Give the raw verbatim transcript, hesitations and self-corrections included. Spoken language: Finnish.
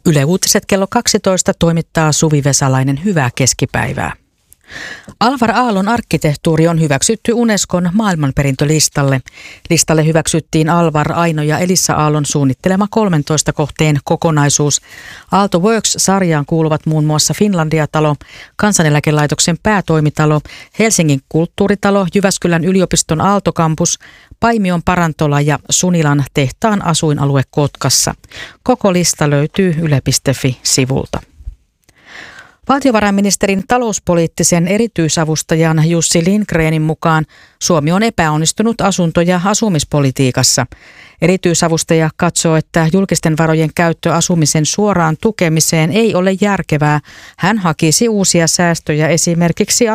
Yle Uutiset kello kaksitoista toimittaa Suvi Vesalainen. Hyvää keskipäivää. Alvar Aallon arkkitehtuuri on hyväksytty Unescon maailmanperintölistalle. Listalle hyväksyttiin Alvar, Aino ja Elissa Aallon suunnittelema kolmentoista kohteen kokonaisuus. Aalto Works-sarjaan kuuluvat muun muassa Finlandia-talo, Kansaneläkelaitoksen päätoimitalo, Helsingin kulttuuritalo, Jyväskylän yliopiston Aaltokampus, Paimion parantola ja Sunilan tehtaan asuinalue Kotkassa. Koko lista löytyy yle piste fi-sivulta. Valtiovarainministerin talouspoliittisen erityisavustajan Jussi Lindgrenin mukaan Suomi on epäonnistunut asunto- ja asumispolitiikassa. Erityisavustaja katsoo, että julkisten varojen käyttö asumisen suoraan tukemiseen ei ole järkevää. Hän hakisi uusia säästöjä esimerkiksi